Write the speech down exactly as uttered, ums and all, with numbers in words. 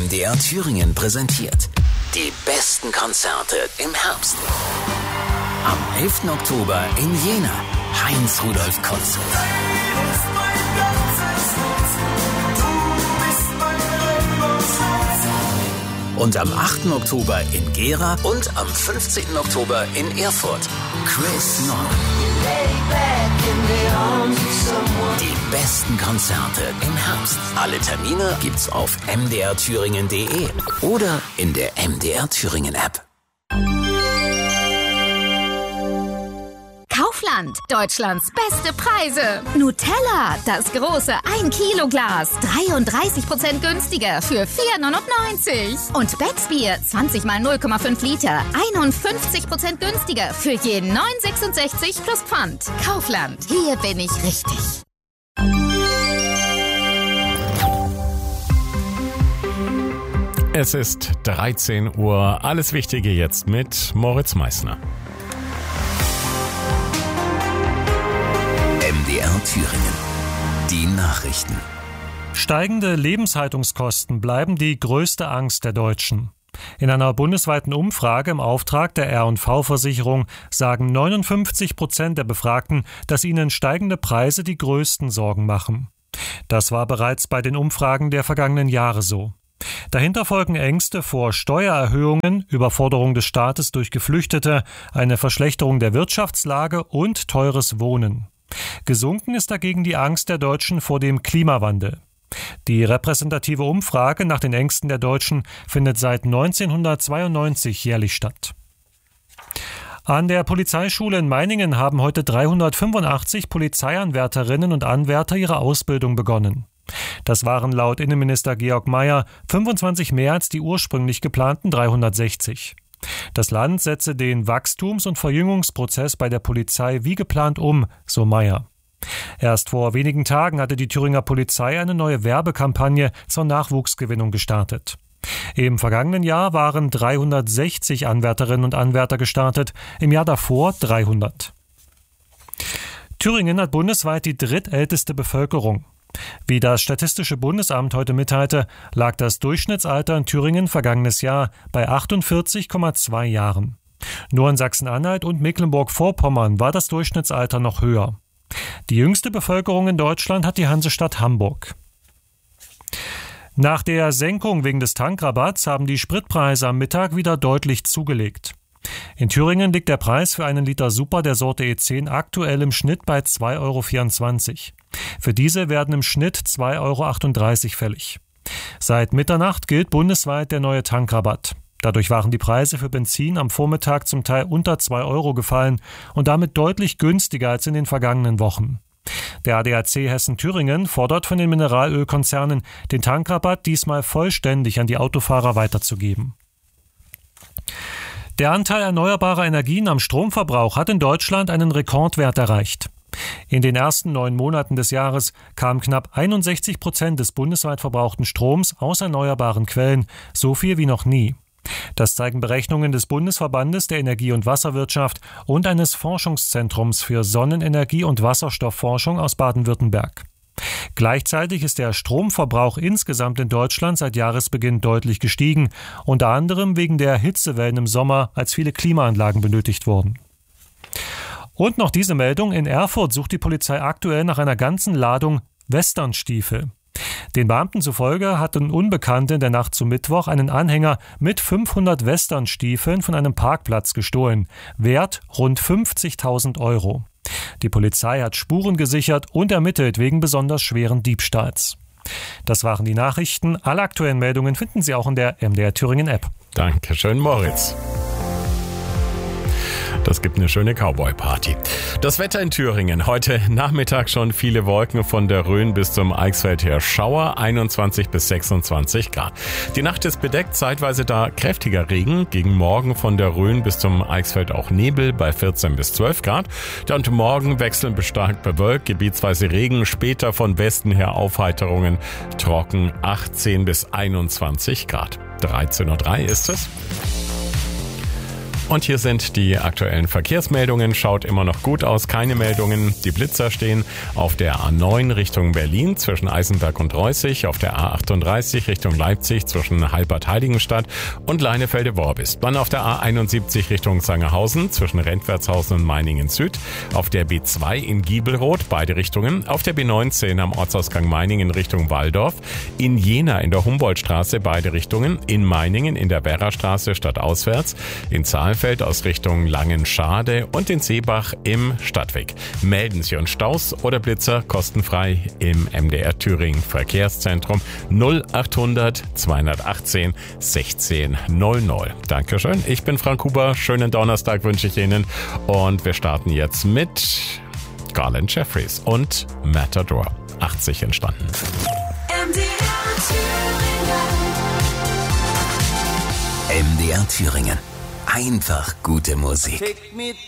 M D R Thüringen präsentiert die besten Konzerte im Herbst. Am elften Oktober in Jena, Heinz-Rudolf Konzert. Und am achten Oktober in Gera und am fünfzehnten Oktober in Erfurt, Chris Norman. Die besten Konzerte im Herbst. Alle Termine gibt's auf m d r thüringen punkt d e oder in der M D R Thüringen App. Kaufland, Deutschlands beste Preise. Nutella, das große ein Kilo Glas, dreiunddreißig Prozent günstiger für vier neunundneunzig. Und Becksbier, zwanzig mal null Komma fünf Liter, einundfünfzig Prozent günstiger für je neun sechsundsechzig plus Pfand. Kaufland, hier bin ich richtig. Es ist dreizehn Uhr. Alles Wichtige jetzt mit Moritz Meissner. M D R Thüringen. Die Nachrichten. Steigende Lebenshaltungskosten bleiben die größte Angst der Deutschen. In einer bundesweiten Umfrage im Auftrag der R und V-Versicherung sagen neunundfünfzig Prozent der Befragten, dass ihnen steigende Preise die größten Sorgen machen. Das war bereits bei den Umfragen der vergangenen Jahre so. Dahinter folgen Ängste vor Steuererhöhungen, Überforderung des Staates durch Geflüchtete, eine Verschlechterung der Wirtschaftslage und teures Wohnen. Gesunken ist dagegen die Angst der Deutschen vor dem Klimawandel. Die repräsentative Umfrage nach den Ängsten der Deutschen findet seit neunzehnhundertzweiundneunzig jährlich statt. An der Polizeischule in Meiningen haben heute dreihundertfünfundachtzig Polizeianwärterinnen und Anwärter ihre Ausbildung begonnen. Das waren laut Innenminister Georg Mayer fünfundzwanzig mehr als die ursprünglich geplanten dreihundertsechzig. Das Land setze den Wachstums- und Verjüngungsprozess bei der Polizei wie geplant um, so Mayer. Erst vor wenigen Tagen hatte die Thüringer Polizei eine neue Werbekampagne zur Nachwuchsgewinnung gestartet. Im vergangenen Jahr waren dreihundertsechzig Anwärterinnen und Anwärter gestartet, im Jahr davor dreihundert. Thüringen hat bundesweit die drittälteste Bevölkerung. Wie das Statistische Bundesamt heute mitteilte, lag das Durchschnittsalter in Thüringen vergangenes Jahr bei achtundvierzig Komma zwei Jahren. Nur in Sachsen-Anhalt und Mecklenburg-Vorpommern war das Durchschnittsalter noch höher. Die jüngste Bevölkerung in Deutschland hat die Hansestadt Hamburg. Nach der Senkung wegen des Tankrabatts haben die Spritpreise am Mittag wieder deutlich zugelegt. In Thüringen liegt der Preis für einen Liter Super der Sorte E zehn aktuell im Schnitt bei zwei Euro vierundzwanzig. Für diese werden im Schnitt zwei Euro achtunddreißig fällig. Seit Mitternacht gilt bundesweit der neue Tankrabatt. Dadurch waren die Preise für Benzin am Vormittag zum Teil unter zwei Euro gefallen und damit deutlich günstiger als in den vergangenen Wochen. Der A D A C Hessen-Thüringen fordert von den Mineralölkonzernen, den Tankrabatt diesmal vollständig an die Autofahrer weiterzugeben. Der Anteil erneuerbarer Energien am Stromverbrauch hat in Deutschland einen Rekordwert erreicht. In den ersten neun Monaten des Jahres kamen knapp einundsechzig Prozent des bundesweit verbrauchten Stroms aus erneuerbaren Quellen, so viel wie noch nie. Das zeigen Berechnungen des Bundesverbandes der Energie- und Wasserwirtschaft und eines Forschungszentrums für Sonnenenergie und Wasserstoffforschung aus Baden-Württemberg. Gleichzeitig ist der Stromverbrauch insgesamt in Deutschland seit Jahresbeginn deutlich gestiegen, unter anderem wegen der Hitzewellen im Sommer, als viele Klimaanlagen benötigt wurden. Und noch diese Meldung: In Erfurt sucht die Polizei aktuell nach einer ganzen Ladung Westernstiefel. Den Beamten zufolge hatten Unbekannte in der Nacht zum Mittwoch einen Anhänger mit fünfhundert Westernstiefeln von einem Parkplatz gestohlen. Wert rund fünfzigtausend Euro. Die Polizei hat Spuren gesichert und ermittelt wegen besonders schweren Diebstahls. Das waren die Nachrichten. Alle aktuellen Meldungen finden Sie auch in der M D R Thüringen App. Dankeschön, Moritz. Das gibt eine schöne Cowboy-Party. Das Wetter in Thüringen. Heute Nachmittag schon viele Wolken, von der Rhön bis zum Eichsfeld her Schauer, einundzwanzig bis sechsundzwanzig Grad. Die Nacht ist bedeckt, zeitweise da kräftiger Regen. Gegen Morgen von der Rhön bis zum Eichsfeld auch Nebel bei vierzehn bis zwölf Grad. Und morgen wechselnd bis stark bewölkt, gebietsweise Regen, später von Westen her Aufheiterungen, trocken achtzehn bis einundzwanzig Grad. dreizehn Uhr drei ist es. Und hier sind die aktuellen Verkehrsmeldungen. Schaut immer noch gut aus, keine Meldungen. Die Blitzer stehen auf der A neun Richtung Berlin zwischen Eisenberg und Reußig, auf der A achtunddreißig Richtung Leipzig zwischen Halbert-Heiligenstadt und Leinefelde-Worbis. Dann auf der A einundsiebzig Richtung Sangerhausen zwischen Rentwertshausen und Meiningen Süd, auf der B zwei in Giebelroth, beide Richtungen, auf der B neunzehn am Ortsausgang Meiningen Richtung Walldorf, in Jena in der Humboldtstraße, beide Richtungen, in Meiningen in der Werrastraße stadtauswärts, in Saalfeld aus Richtung Langenschade und in Seebach im Stadtweg. Melden Sie uns Staus oder Blitzer kostenfrei im M D R Thüringen Verkehrszentrum null achthundert zweihundertachtzehn sechzehn null null. Dankeschön, ich bin Frank Huber, schönen Donnerstag wünsche ich Ihnen und wir starten jetzt mit Garland Jeffries und Matador, achtzig entstanden. M D R Thüringen. Einfach gute Musik.